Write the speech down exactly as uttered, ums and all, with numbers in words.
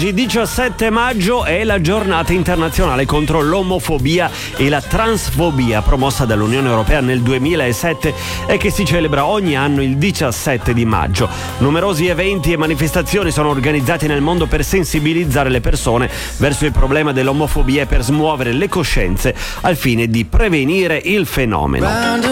Oggi diciassette maggio è la giornata internazionale contro l'omofobia e la transfobia, promossa dall'Unione Europea nel duemilasette e che si celebra ogni anno il diciassette di maggio. Numerosi eventi e manifestazioni sono organizzati nel mondo per sensibilizzare le persone verso il problema dell'omofobia e per smuovere le coscienze al fine di prevenire il fenomeno.